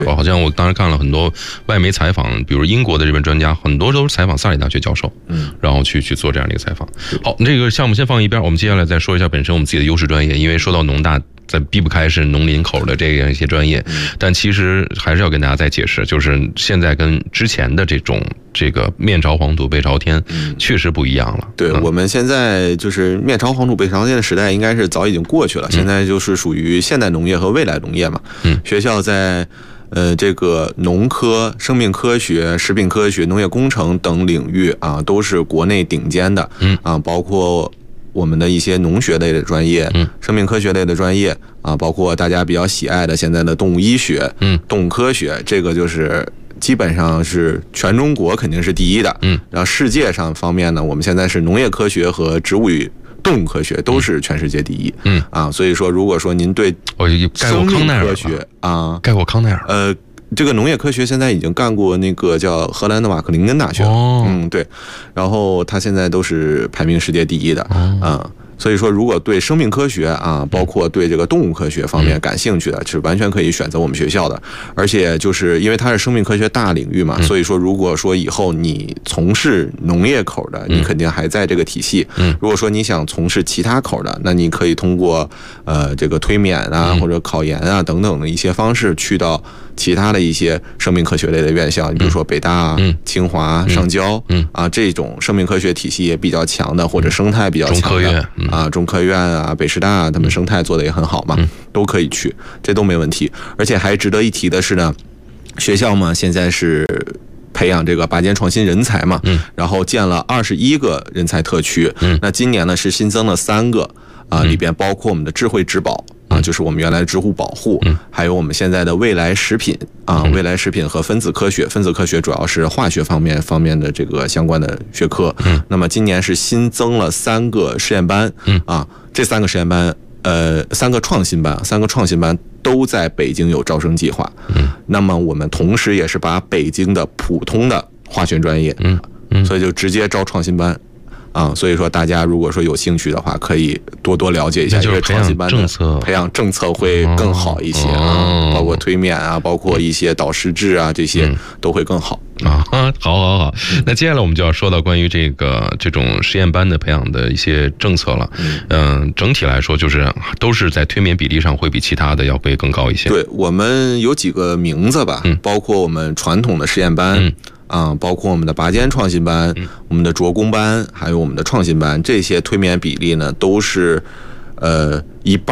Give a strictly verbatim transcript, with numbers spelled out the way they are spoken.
好像我当时看了很多外媒采访，比如英国的这边专家，很多都是采访萨里大学教授，嗯，然后去去做这样的一个采访。好，这个项目先放一边，我们接下来再说一下本身我们自己的优势专业，因为说到农大，在避不开是农林口的这样一些专业，但其实还是要跟大家再解释，就是现在跟之前的这种这个面朝黄土背朝天，确实不一样了。 对，我们现在就是面朝黄土背朝天的时代，应该是早已经过去了，现在就是属于现代农业和未来农业嘛。嗯，学校在。呃，这个农科、生命科学、食品科学、农业工程等领域啊，都是国内顶尖的。嗯啊，包括我们的一些农学类的专业、嗯，生命科学类的专业啊，包括大家比较喜爱的现在的动物医学、嗯，动物科学，这个就是基本上是全中国肯定是第一的。嗯，然后世界上方面呢，我们现在是农业科学和植物与动物科学都是全世界第一，嗯啊，所以说如果说您对生命科学啊， 盖过康奈尔， 呃，这个农业科学现在已经干过那个叫荷兰的瓦克林根大学，哦，嗯对，然后他现在都是排名世界第一的，啊。所以说，如果对生命科学啊，包括对这个动物科学方面感兴趣的，是完全可以选择我们学校的。而且就是因为它是生命科学大领域嘛，所以说如果说以后你从事农业口的，你肯定还在这个体系。如果说你想从事其他口的，那你可以通过呃这个推免啊或者考研啊等等的一些方式去到其他的一些生命科学类的院校，你比如说北大啊、清华、上交啊这种生命科学体系也比较强的，或者生态比较强的。啊，中科院啊，北师大啊，他们生态做的也很好嘛，嗯、都可以去，这都没问题。而且还值得一提的是呢，学校嘛，现在是培养这个拔尖创新人才嘛，嗯，然后建了二十一个人才特区，嗯，那今年呢是新增了三个啊，里边包括我们的智慧植保。啊，就是我们原来的植物保护，嗯，还有我们现在的未来食品啊，未来食品和分子科学，分子科学主要是化学方面方面的这个相关的学科，嗯，那么今年是新增了三个实验班，嗯啊，这三个实验班，呃，三个创新班，三个创新班都在北京有招生计划，嗯，那么我们同时也是把北京的普通的化学专业，嗯嗯，所以就直接招创新班。啊，所以说大家如果说有兴趣的话，可以多多了解一下，因为创新班的培养政策会更好一些啊，包括推免啊，包括一些导师制啊，这些都会更好啊。好好好，那接下来我们就要说到关于这个这种实验班的培养的一些政策了。嗯，整体来说就是都是在推免比例上会比其他的要会更高一些。 对，我们有几个名字吧，包括我们传统的实验班。嗯啊，包括我们的拔尖创新班、嗯、我们的着工班，还有我们的创新班，这些推免比例呢，都是呃一半。